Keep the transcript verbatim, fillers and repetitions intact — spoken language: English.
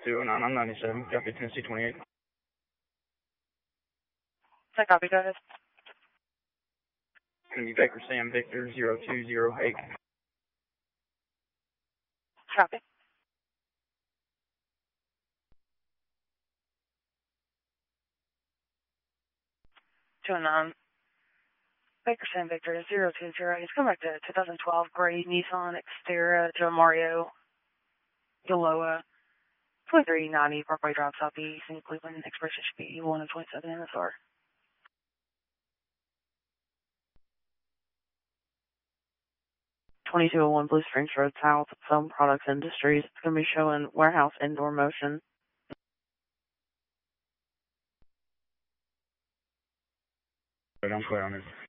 two oh nine, I'm ninety-seven, copy Tennessee twenty-eight. I copy, go ahead. Going to be Baker Sam Victor zero two zero eight. Copy. two oh nine. Baker Sam Victor zero two zero eight. It's coming back to twenty twelve gray Nissan Xterra Joe Mario Yoloa twenty-three ninety Parkway Drive Southeast in Cleveland. Expression should be one of twenty-seven M S R. twenty-two oh one Blue Springs Road South, Foam Products Industries. It's going to be showing warehouse indoor motion. But I'm clear on this.